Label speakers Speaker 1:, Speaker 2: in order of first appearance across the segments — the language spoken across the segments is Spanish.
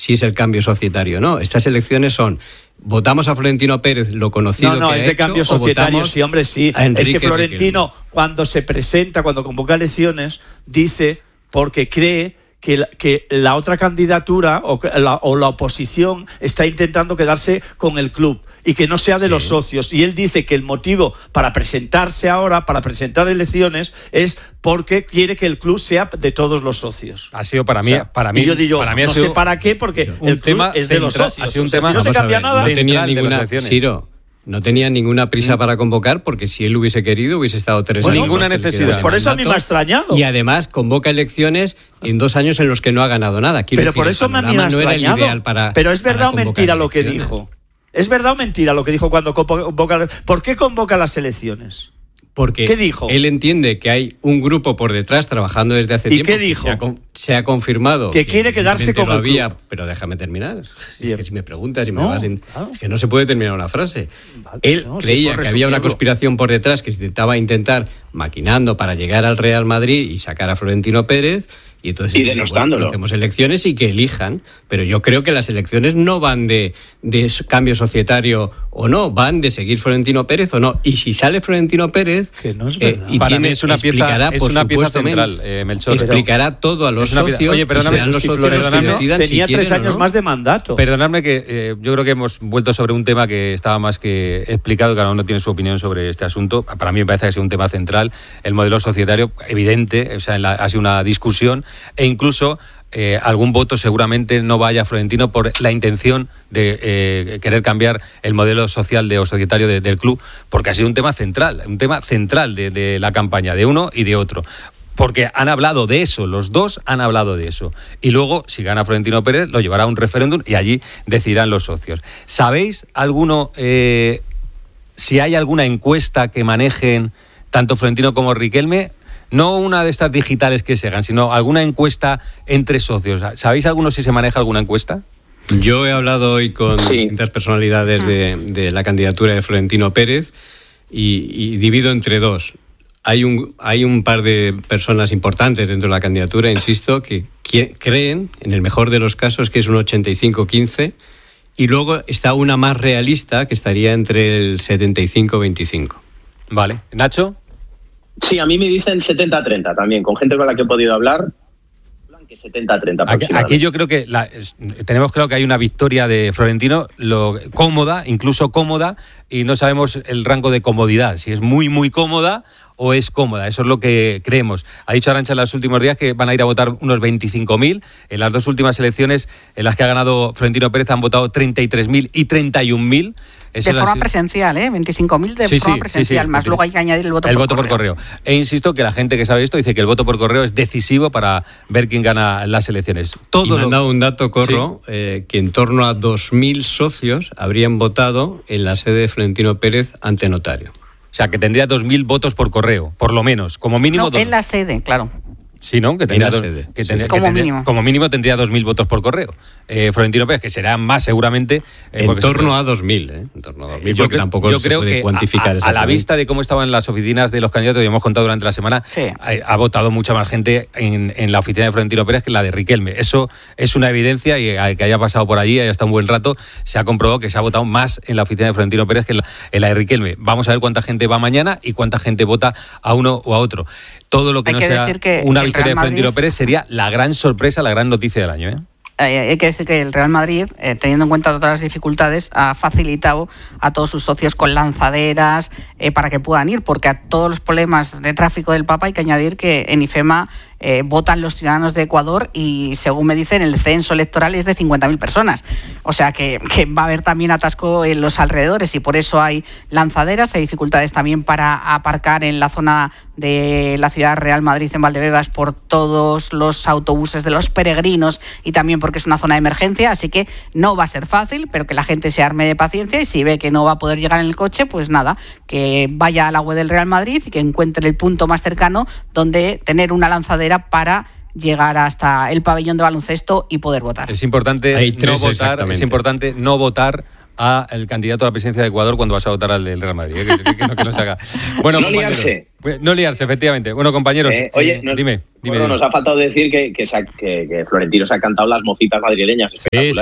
Speaker 1: si es el cambio societario o no. Estas elecciones son: ¿votamos a Florentino Pérez, lo conocido que ha hecho?
Speaker 2: No, es de cambio societario, sí, hombre, sí. Es que Florentino,
Speaker 1: Riquelme,
Speaker 2: cuando se presenta, cuando convoca elecciones, dice porque cree que la otra candidatura o la oposición está intentando quedarse con el club y que no sea de los socios. Y él dice que el motivo para presentarse ahora, para presentar elecciones, es porque quiere que el club sea de todos los socios.
Speaker 3: Ha sido para mí,
Speaker 2: y yo digo,
Speaker 3: para mí
Speaker 2: no sé para qué, porque el club es de los socios.
Speaker 3: Ha sido un tema,
Speaker 2: si no se cambia nada.
Speaker 1: No tenía ninguna, Ciro, no tenía ninguna prisa para convocar, porque si él hubiese querido hubiese estado 3 años.
Speaker 3: Ninguna necesidad.
Speaker 2: Pues por eso a mí me ha extrañado.
Speaker 1: Y además convoca elecciones en 2 años en los que no ha ganado nada. Quiero decir,
Speaker 2: por eso me ha extrañado.
Speaker 1: No era el ideal para.
Speaker 2: Pero es verdad o mentira lo que
Speaker 1: elecciones.
Speaker 2: dijo. ¿Es verdad o mentira lo que dijo cuando convoca? ¿Por qué convoca las elecciones?
Speaker 1: Porque
Speaker 2: ¿Qué dijo?
Speaker 1: Él entiende que hay un grupo por detrás trabajando desde hace tiempo.
Speaker 2: ¿Y qué dijo?
Speaker 1: Se ha confirmado
Speaker 2: que quiere quedarse con el club.
Speaker 1: Pero déjame terminar.
Speaker 2: Bien.
Speaker 1: Es que si me preguntas y me
Speaker 2: No,
Speaker 1: vas
Speaker 2: claro.
Speaker 1: es que no se puede terminar una frase.
Speaker 2: Vale,
Speaker 1: Él
Speaker 2: no, si
Speaker 1: creía
Speaker 2: es por
Speaker 1: que había una
Speaker 2: resumirlo.
Speaker 1: conspiración por detrás que se intentaba maquinando para llegar al Real Madrid y sacar a Florentino Pérez. Y entonces
Speaker 4: denostándolo.
Speaker 1: hacemos elecciones y que elijan, pero yo creo que las elecciones no van de cambio societario o no, van de seguir Florentino Pérez o no. Y si sale Florentino Pérez,
Speaker 2: que no es verdad.
Speaker 1: y
Speaker 3: para mí es una pieza central, Melchor.
Speaker 1: Explicará todo a los socios.
Speaker 3: Oye, perdóname,
Speaker 1: serán los
Speaker 3: si
Speaker 1: socios los que
Speaker 3: Florentino
Speaker 1: decidan
Speaker 2: tenía
Speaker 1: si quieren
Speaker 2: 3 años
Speaker 1: o no.
Speaker 2: más de mandato.
Speaker 3: Perdonadme que yo creo que hemos vuelto sobre un tema que estaba más que explicado, cada uno tiene su opinión sobre este asunto. Para mí me parece que es un tema central, el modelo societario, evidente, o sea, ha sido una discusión, e incluso algún voto seguramente no vaya a Florentino por la intención de querer cambiar el modelo social o societario del club, porque ha sido un tema central de la campaña de uno y de otro. Porque han hablado de eso, los dos han hablado de eso. Y luego, si gana Florentino Pérez, lo llevará a un referéndum y allí decidirán los socios. ¿Sabéis si hay alguna encuesta que manejen tanto Florentino como Riquelme? No una de estas digitales que se hagan, sino alguna encuesta entre socios. ¿Sabéis alguno si se maneja alguna encuesta?
Speaker 1: Yo he hablado hoy con distintas personalidades de la candidatura de Florentino Pérez y divido entre dos. Hay un par de personas importantes dentro de la candidatura, insisto, que creen, en el mejor de los casos, que es un 85-15, y luego está una más realista, que estaría entre el 75-25.
Speaker 3: Vale. ¿Nacho?
Speaker 4: Sí, a mí me dicen 70-30 también, con gente con la que he podido hablar, que 70-30
Speaker 3: Aquí yo creo que tenemos claro que hay una victoria de Florentino, incluso cómoda, y no sabemos el rango de comodidad, si es muy, muy cómoda o es cómoda. Eso es lo que creemos. Ha dicho Arantxa en los últimos días que van a ir a votar unos 25.000. En las 2 últimas elecciones en las que ha ganado Florentino Pérez han votado 33.000 y 31.000.
Speaker 5: De forma presencial, 25.000 de forma presencial, más luego hay que añadir el voto por correo.
Speaker 3: E insisto que la gente que sabe esto dice que el voto por correo es decisivo para ver quién gana las elecciones.
Speaker 1: Y me han dado un dato, Corro, que en torno a 2.000 socios habrían votado en la sede de Florentino Pérez ante notario.
Speaker 3: O sea, que tendría 2.000 votos por correo, por lo menos, como mínimo.
Speaker 5: No, en la sede, claro.
Speaker 3: Sí, ¿no? Que tendría como mínimo tendría 2.000 votos por correo. Florentino Pérez, que será más seguramente.
Speaker 1: En torno a 2.000, En torno a 2.000, porque tampoco se puede cuantificar
Speaker 3: a la vista de cómo estaban las oficinas de los candidatos, y hemos contado durante la semana, ha votado mucha más gente en la oficina de Florentino Pérez que la de Riquelme. Eso es una evidencia, y al que haya pasado por allí, haya estado un buen rato, se ha comprobado que se ha votado más en la oficina de Florentino Pérez que en la de Riquelme. Vamos a ver cuánta gente va mañana y cuánta gente vota a uno o a otro. Todo lo que no sea una victoria de Florentino Pérez sería la gran sorpresa, la gran noticia del año.
Speaker 5: Hay que decir que el Real Madrid, teniendo en cuenta todas las dificultades, ha facilitado a todos sus socios con lanzaderas para que puedan ir, porque a todos los problemas de tráfico del Papa hay que añadir que en IFEMA votan los ciudadanos de Ecuador y, según me dicen, el censo electoral es de 50.000 personas. O sea que va a haber también atasco en los alrededores, y por eso hay lanzaderas. Hay dificultades también para aparcar en la zona de la ciudad Real Madrid, en Valdebebas, por todos los autobuses de los peregrinos, y también porque es una zona de emergencia. Así que no va a ser fácil, pero que la gente se arme de paciencia, y si ve que no va a poder llegar en el coche, pues nada, que vaya a la web del Real Madrid y que encuentre el punto más cercano donde tener una lanzadera para llegar hasta el pabellón de baloncesto y poder votar.
Speaker 3: Es importante no votar al candidato a la presidencia de Ecuador cuando vas a votar al del Real Madrid. Que no se haga. Bueno,
Speaker 4: no liarse.
Speaker 3: No liarse, efectivamente. Bueno, compañeros,
Speaker 4: oye,
Speaker 3: dime.
Speaker 4: Bueno, nos ha faltado decir que Florentino se ha cantado las mocitas madrileñas.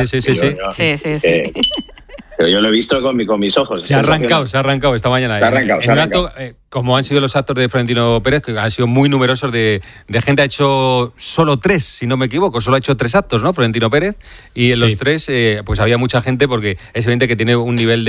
Speaker 5: Sí.
Speaker 4: Pero yo lo he visto con mis ojos.
Speaker 3: Se ha arrancado esta mañana.
Speaker 4: Se ha arrancado.
Speaker 3: Como han sido los actos de Florentino Pérez, que han sido muy numerosos de gente, ha hecho solo 3, si no me equivoco, solo ha hecho 3 actos, ¿no? Florentino Pérez, y en los 3 pues había mucha gente, porque es evidente que tiene un nivel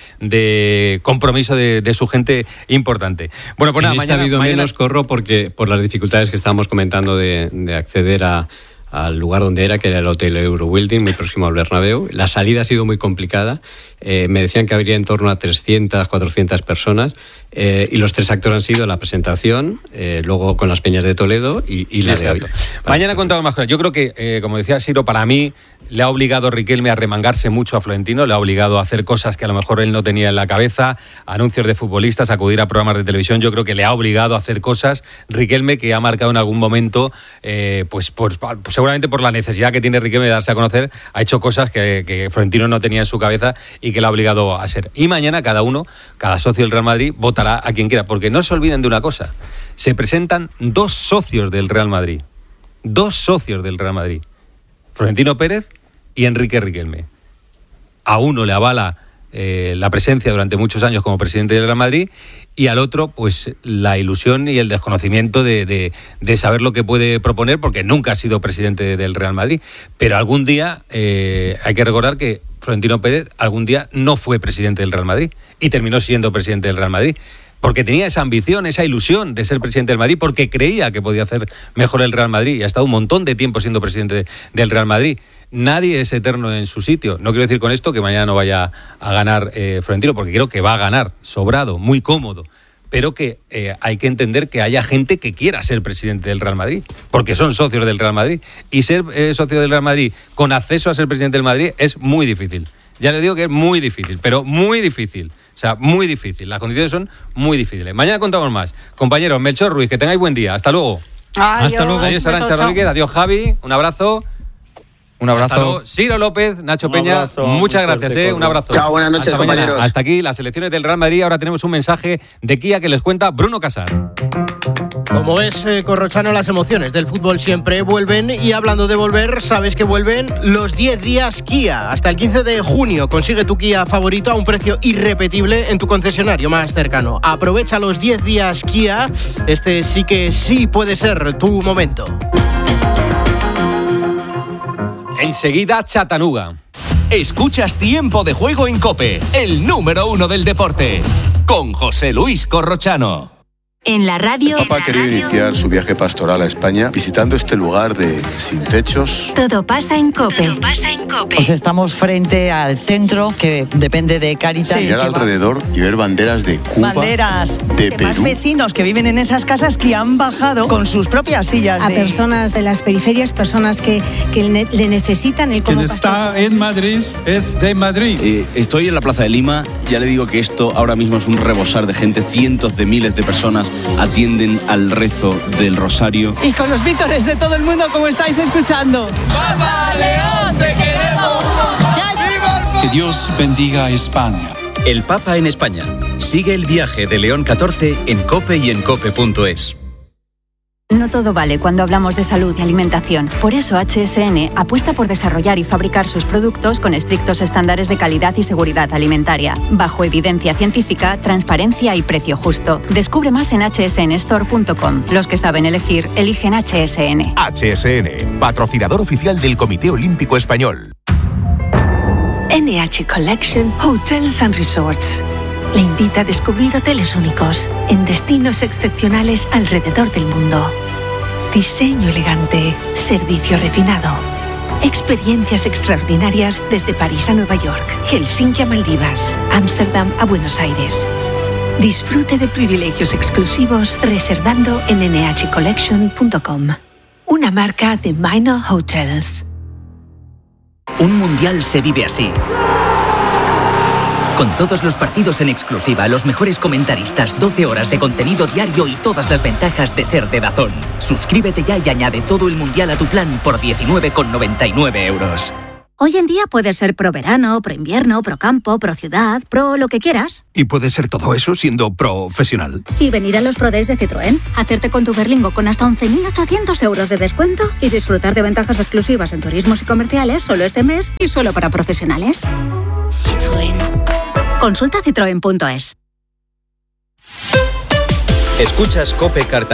Speaker 3: de compromiso de su gente importante. Bueno, pues nada,
Speaker 1: mañana ha habido menos corro porque por las dificultades que estábamos comentando de acceder al lugar donde era, que era el Hotel Eurowilding, muy próximo al Bernabéu. La salida ha sido muy complicada. Me decían que habría en torno a 300, 400 personas. Y los 3 actos han sido la presentación, luego con las Peñas de Toledo y la de hoy.
Speaker 3: Mañana contamos más cosas. Yo creo que, como decía Siro, para mí le ha obligado a Riquelme a remangarse mucho a Florentino, le ha obligado a hacer cosas que a lo mejor él no tenía en la cabeza, anuncios de futbolistas, acudir a programas de televisión. Yo creo que le ha obligado a hacer cosas Riquelme, que ha marcado en algún momento, pues seguramente por la necesidad que tiene Riquelme de darse a conocer, ha hecho cosas que Florentino no tenía en su cabeza y que le ha obligado a hacer. Y mañana cada socio del Real Madrid votará a quien quiera, porque no se olviden de una cosa: se presentan 2 socios del Real Madrid. 2 socios del Real Madrid. Florentino Pérez y Enrique Riquelme. A uno le avala la presencia durante muchos años como presidente del Real Madrid, y al otro, pues la ilusión y el desconocimiento de saber lo que puede proponer, porque nunca ha sido presidente del Real Madrid. Pero algún día hay que recordar que Florentino Pérez algún día no fue presidente del Real Madrid y terminó siendo presidente del Real Madrid, porque tenía esa ambición, esa ilusión de ser presidente del Madrid, porque creía que podía hacer mejor el Real Madrid, y ha estado un montón de tiempo siendo presidente del Real Madrid. Nadie es eterno en su sitio. No quiero decir con esto que mañana no vaya a ganar Florentino, porque creo que va a ganar, sobrado, muy cómodo. Pero que hay que entender que haya gente que quiera ser presidente del Real Madrid, porque son socios del Real Madrid. Y ser socio del Real Madrid con acceso a ser presidente del Madrid es muy difícil. Ya les digo que es muy difícil, pero muy difícil. O sea, muy difícil. Las condiciones son muy difíciles. Mañana contamos más. Compañeros, Melchor Ruiz, que tengáis buen día. Hasta luego.
Speaker 5: Hasta luego.
Speaker 3: Adiós, Arantxa Rodríguez. Adiós, Javi. Un abrazo.
Speaker 6: Un abrazo.
Speaker 3: Ciro López, Nacho Peña, muchas gracias. Un abrazo.
Speaker 4: Chao, buenas noches, compañeros.
Speaker 3: Hasta aquí las selecciones del Real Madrid. Ahora tenemos un mensaje de Kia que les cuenta Bruno Casar.
Speaker 7: Como ves, Corrochano, las emociones del fútbol siempre vuelven, y hablando de volver, sabes que vuelven los 10 días Kia. Hasta el 15 de junio consigue tu Kia favorito a un precio irrepetible en tu concesionario más cercano. Aprovecha los 10 días Kia. Este sí que sí puede ser tu momento.
Speaker 3: Enseguida, Chattanooga.
Speaker 8: Escuchas Tiempo de Juego en COPE, el número 1 del deporte, con José Luis Corrochano.
Speaker 9: En la radio.
Speaker 10: El Papa ha querido iniciar su viaje pastoral a España visitando este lugar de sin techos.
Speaker 9: Todo pasa en COPE.
Speaker 11: Pues estamos frente al centro que depende de Cáritas.
Speaker 10: Mirar alrededor y ver banderas de Cuba,
Speaker 11: banderas
Speaker 10: de Perú.
Speaker 11: Más vecinos que viven en esas casas que han bajado con sus propias sillas.
Speaker 12: A personas de las periferias, personas que le necesitan el
Speaker 13: Quien está en Madrid es de Madrid.
Speaker 14: Estoy en la Plaza de Lima. Ya le digo que esto ahora mismo es un rebosar de gente. Cientos de miles de personas atienden al rezo del rosario.
Speaker 15: Y con los vítores de todo el mundo, como estáis escuchando.
Speaker 16: ¡Papa León, te queremos!
Speaker 13: Que Dios bendiga a España.
Speaker 17: El Papa en España. Sigue el viaje de León XIV en COPE y en COPE.es.
Speaker 18: No todo vale cuando hablamos de salud y alimentación. Por eso HSN apuesta por desarrollar y fabricar sus productos con estrictos estándares de calidad y seguridad alimentaria, bajo evidencia científica, transparencia y precio justo. Descubre más en hsnstore.com. Los que saben elegir, eligen HSN.
Speaker 19: HSN, patrocinador oficial del Comité Olímpico Español.
Speaker 20: NH Collection Hotels and Resorts le invita a descubrir hoteles únicos en destinos excepcionales alrededor del mundo. Diseño elegante, servicio refinado, experiencias extraordinarias desde París a Nueva York, Helsinki a Maldivas, Ámsterdam a Buenos Aires. Disfrute de privilegios exclusivos reservando en nhcollection.com. Una marca de Minor Hotels.
Speaker 21: Un mundial se vive así. Con todos los partidos en exclusiva, los mejores comentaristas, 12 horas de contenido diario y todas las ventajas de ser de DAZN. Suscríbete ya y añade todo el mundial a tu plan por 19,99 €.
Speaker 2: Hoy en día puedes ser pro verano, pro invierno, pro campo, pro ciudad, pro lo que quieras.
Speaker 19: ¿Y puede ser todo eso siendo profesional?
Speaker 2: Y venir a los Pro Days de Citroën, hacerte con tu Berlingo con hasta 11.800 euros de descuento y disfrutar de ventajas exclusivas en turismos y comerciales solo este mes y solo para profesionales. Citroën. Consulta citroen.es.
Speaker 17: Escuchas COPE Cartagena.